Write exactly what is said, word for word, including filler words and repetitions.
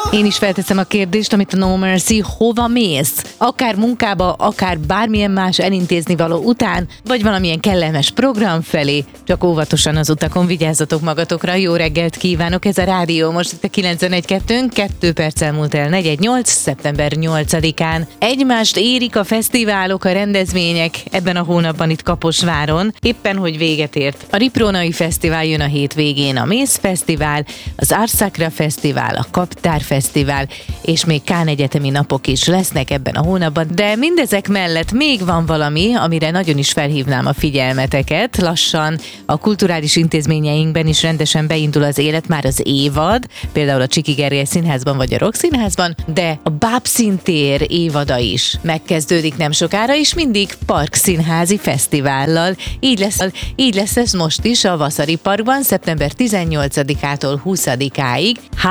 Én is felteszem a kérdést, amit a No Mercy, hova mész? Akár munkába, akár bármilyen más elintézni való után, vagy valamilyen kellemes program felé, csak óvatosan az utakon, vigyázzatok magatokra, jó reggelt kívánok, ez a rádió most itt a kilencvenegy kettőn, kettő perccel múlt el negyvennyolc, szeptember nyolcadikán. Egymást érik a fesztiválok, a rendezvények ebben a hónapban itt Kaposváron, éppen hogy véget ért. A Riprónai Fesztivál jön a hétvégén, a Mész Fesztivál, az Ars Sacra Fesztivál, a Kaptár Fesztivál, és még Kán egyetemi napok is lesznek ebben a hónapban, de mindezek mellett még van valami, amire nagyon is felhívnám a figyelmeteket. Lassan a kulturális intézményeinkben is rendesen beindul az élet, már az évad, például a Csiki Gergely Színházban vagy a Rock Színházban, de a Bábszíntér évada is megkezdődik nem sokára, és mindig parkszínházi fesztivállal. Így lesz, így lesz ez most is a Vasari Parkban, szeptember tizennyolcadikától huszadikáig.